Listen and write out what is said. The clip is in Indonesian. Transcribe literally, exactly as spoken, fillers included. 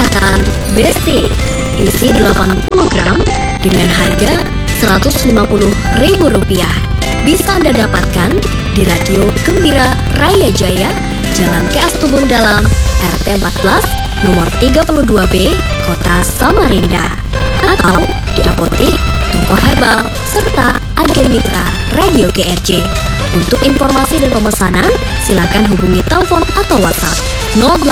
makan Besti. Isi delapan puluh gram dengan harga seratus lima puluh ribu rupiah. Bisa Anda dapatkan di Radio Gembira Raya Jaya, Jalan K S Tubun Dalam, R T empat belas, nomor tiga puluh dua B, Kota Samarinda. Atau di apotik, toko herbal, serta agen mitra Radio G R J. Untuk informasi dan pemesanan, silakan hubungi telepon atau WhatsApp nol delapan